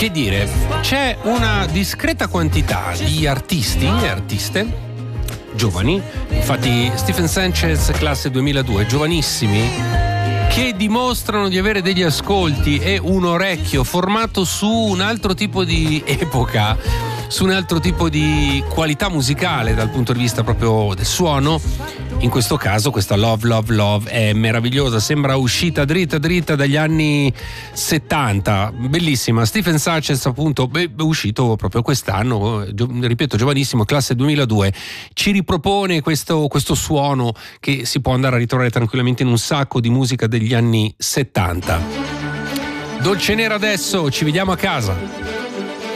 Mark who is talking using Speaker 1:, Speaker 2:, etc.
Speaker 1: Che dire, c'è una discreta quantità di artisti e artiste giovani, infatti Stephen Sanchez classe 2002, giovanissimi, che dimostrano di avere degli ascolti e un orecchio formato su un altro tipo di epoca, su un altro tipo di qualità musicale dal punto di vista proprio del suono. In questo caso questa Love Love Love è meravigliosa, sembra uscita dritta dagli anni 70, bellissima. Stephen Sanchez appunto è uscito proprio quest'anno, ripeto, giovanissimo, classe 2002, ci ripropone questo suono che si può andare a ritrovare tranquillamente in un sacco di musica degli anni 70. Dolce Nera adesso, ci vediamo a casa.